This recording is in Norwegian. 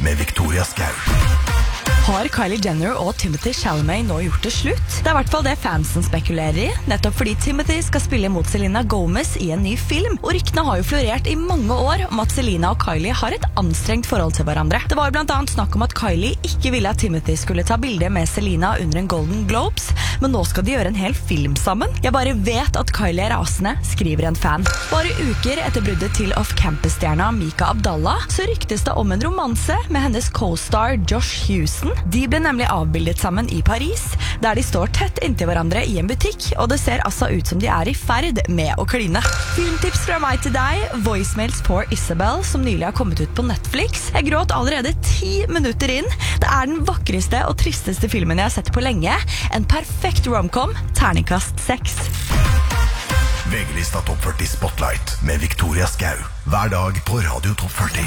med Victoria Skau. Har Kylie Jenner og Timothée Chalamet nå gjort det slutt? Det er I hvert fall det fansen spekulerer I, nettopp fordi Timothée skal spille mot Selena Gomez I en ny film, og ryktene har jo florert I mange år om at Selena og Kylie har et anstrengt forhold til hverandre. Det var jo blant annet snakk om at Kylie ikke ville at Timothée skulle ta bilde med Selena under en Golden Globes, men nå skal de gjøre en hel film sammen. Jeg bare vet at Kylie rasende, skriver en fan. Bare uker etter bruddet til off-campus-stjerna Mika Abdallah, så ryktes det om en romanse med hennes co-star Josh Houston. De ble nemlig avbildet sammen I Paris, der de står tett inntil hverandre I en butikk, og det ser altså ut som de I ferd med å kline. Filmtips fra meg til deg, Voicemails for Isabel, som nylig har kommet ut på Netflix. Jeg gråt allerede 10 minutter inn. Det den vakreste og tristeste filmen jeg har sett på lenge. En perfekt romcom, terningkast 6. VG-lista Topp 40 Spotlight med Victoria Skau. Hver dag på Radio Topp 40.